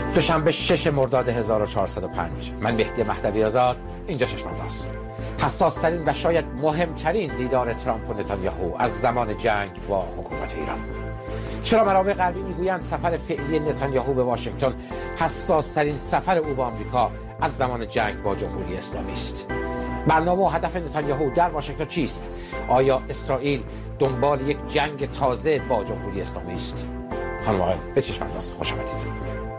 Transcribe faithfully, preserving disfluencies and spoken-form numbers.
دوشنبه شش مرداد هزار و چهارصد و پنج. من مهدی مهدوی آزاد، اینجا چشم‌انداز. حساس‌ترین و شاید مهمترین دیدار ترامپ و نتانیاهو از زمان جنگ با حکومت ایران. چرا منابع غربی میگویند سفر فعلی نتانیاهو به واشنگتن حساس‌ترین سفر او به آمریکا از زمان جنگ با جمهوری اسلامی است؟ برنامه و هدف نتانیاهو در واشنگتن چیست؟ آیا اسرائیل دنبال یک جنگ تازه با جمهوری اسلامی است؟ خانم آقایان، به چشم‌انداز خوش آمدید.